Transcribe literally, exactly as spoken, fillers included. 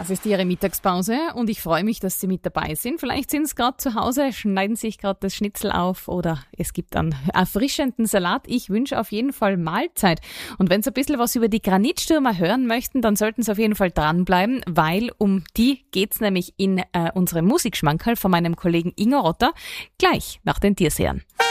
Das ist Ihre Mittagspause und ich freue mich, dass Sie mit dabei sind. Vielleicht sind Sie gerade zu Hause, schneiden sich gerade das Schnitzel auf oder es gibt einen erfrischenden Salat. Ich wünsche auf jeden Fall Mahlzeit. Und wenn Sie ein bisschen was über die Granitstürmer hören möchten, dann sollten Sie auf jeden Fall dranbleiben, weil um die geht's nämlich in äh, unserem Musikschmankerl von meinem Kollegen Ingo Rotter gleich nach den Tiersehern.